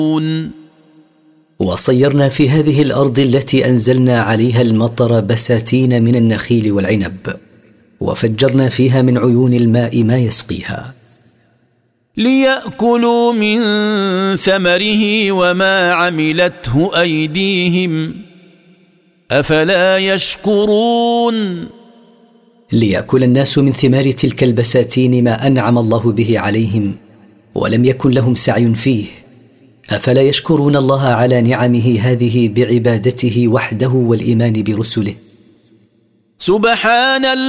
وصيرنا في هذه الأرض التي أنزلنا عليها المطر بساتين من النخيل والعنب، وفجرنا فيها من عيون الماء ما يسقيها، ليأكلوا من ثمره وما عملته أيديهم أفلا يشكرون. ليأكل الناس من ثمار تلك البساتين ما أنعم الله به عليهم ولم يكن لهم سعي فيه، أفلا يشكرون الله على نعمه هذه بعبادته وحده والإيمان برسله. سبحان